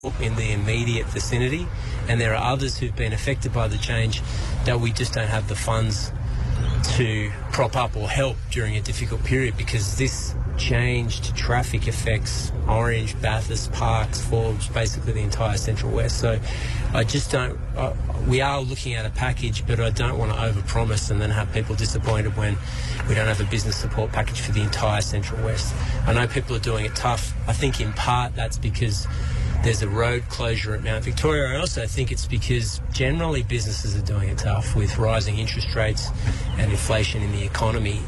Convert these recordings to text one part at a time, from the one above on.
in the immediate vicinity, and there are others who've been affected by the change that we just don't have the funds to prop up or help during a difficult period, because this change to traffic affects Orange, Bathurst, Parkes, Forbes, basically the entire Central West. So I just don't, we are looking at a package, but I don't want to overpromise and then have people disappointed when we don't have a business support package for the entire Central West. I know people are doing it tough. I think in part that's because there's a road closure at Mount Victoria. I also think it's because generally businesses are doing it tough with rising interest rates and inflation in the economy.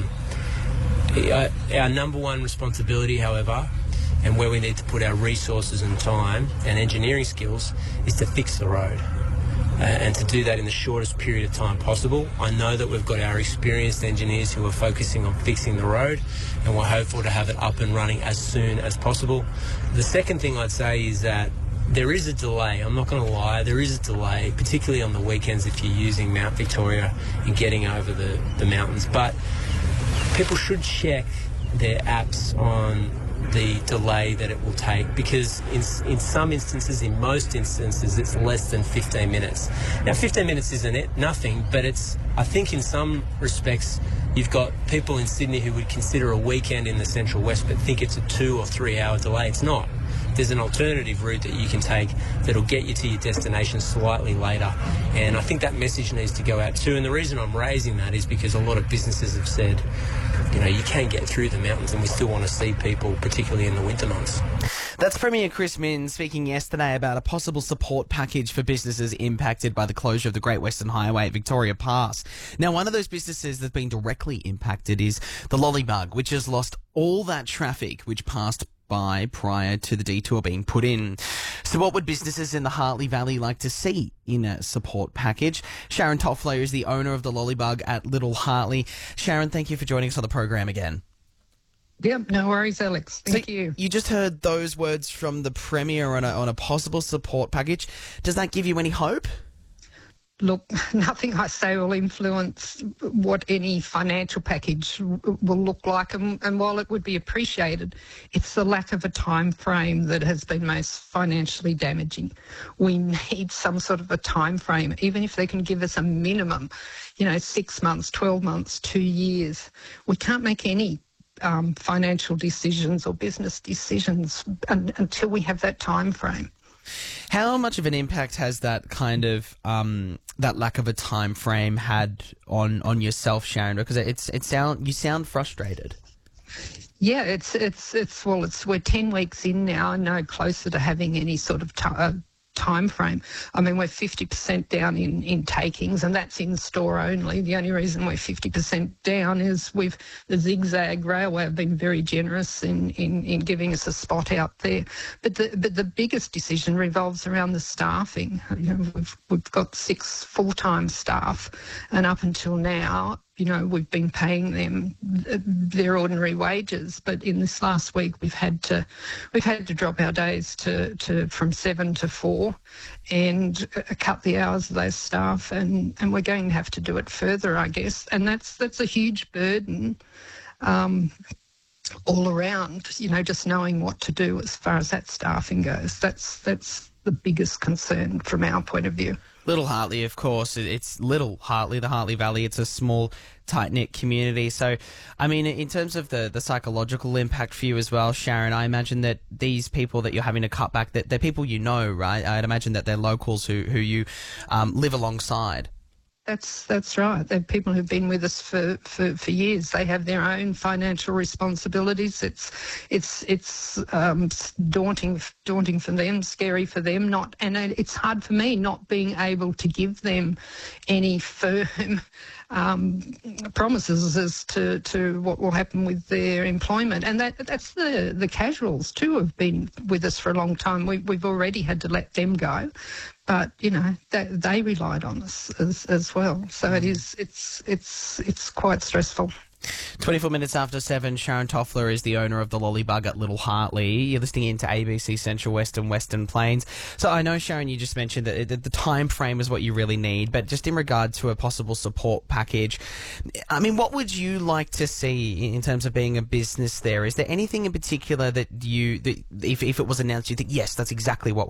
Our number one responsibility, however, and where we need to put our resources and time and engineering skills, is to fix the road. And to do that in the shortest period of time possible. I know that we've got our experienced engineers who are focusing on fixing the road, and we're hopeful to have it up and running as soon as possible. The second thing I'd say is that there is a delay. I'm not going to lie, there is a delay, particularly on the weekends if you're using Mount Victoria and getting over the mountains. But people should check their apps on the delay that it will take, because in some instances, in most instances, it's less than 15 minutes. Now, 15 minutes isn't nothing, but I think in some respects, you've got people in Sydney who would consider a weekend in the Central West but think it's a 2 or 3 hour delay. It's not. There's an alternative route that you can take that'll get you to your destination slightly later. And I think that message needs to go out too. And the reason I'm raising that is because a lot of businesses have said, you know, you can get through the mountains and we still want to see people, particularly in the winter months. That's Premier Chris Minns speaking yesterday about a possible support package for businesses impacted by the closure of the Great Western Highway at Victoria Pass. Now, one of those businesses that's been directly impacted is the Lollybug, which has lost all that traffic which passed by prior to the detour being put in. So what would businesses in the Hartley Valley like to see in a support package? Sharon Toffler is the owner of the Lollybug at Little Hartley. Sharon, thank you for joining us on the program again. Yep, no worries, Alex. Thank you. You just heard those words from the Premier on a possible support package. Does that give you any hope? Look, nothing I say will influence what any financial package will look like, and while it would be appreciated, it's the lack of a time frame that has been most financially damaging. We need some sort of a time frame, even if they can give us a minimum, 6 months, 12 months, 2 years. We can't make any financial decisions or business decisions until we have that time frame. How much of an impact has that kind of that lack of a time frame had on yourself, Sharon? Because you sound frustrated. Yeah, we're 10 weeks in now, and no closer to having any sort of time frame. I mean, we're 50% down in takings, and that's in store only. The only reason we're 50% down is the Zigzag Railway have been very generous in giving us a spot out there. But the biggest decision revolves around the staffing. We've got 6 full-time staff, and up until now, we've been paying them their ordinary wages, but in this last week we've had to drop our days to from 7 to 4 and cut the hours of those staff, and we're going to have to do it further, I guess. And that's a huge burden all around, just knowing what to do as far as that staffing goes. That's the biggest concern from our point of view. Little Hartley, of course, it's Little Hartley, the Hartley Valley. It's a small, tight-knit community. So, I mean, in terms of the psychological impact for you as well, Sharon, I imagine that these people that you're having to cut back, they're people you know, right? I'd imagine that they're locals who you live alongside. That's right. They're people who've been with us for years. They have their own financial responsibilities. It's daunting for them, scary for them. And it's hard for me not being able to give them any firm promises as to what will happen with their employment. And that's the casuals too have been with us for a long time. We've already had to let them go. But they relied on us as well, so it's quite stressful. 24 minutes after 7, Sharon Toffler is the owner of the Lollybug at Little Hartley. You're listening into ABC Central West and Western Plains. So I know, Sharon, you just mentioned that the time frame is what you really need, but just in regard to a possible support package, I mean, what would you like to see in terms of being a business there? Is there anything in particular that if it was announced, you think, yes, that's exactly what